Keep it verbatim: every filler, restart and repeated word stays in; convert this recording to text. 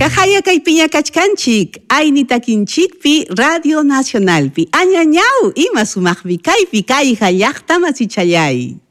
Kajaya kay piña kachkanchik, aynita kinchikpi Radio Nacionalpi. Añañaw, ima sumaqmi kaypi kay llaqta masichallay.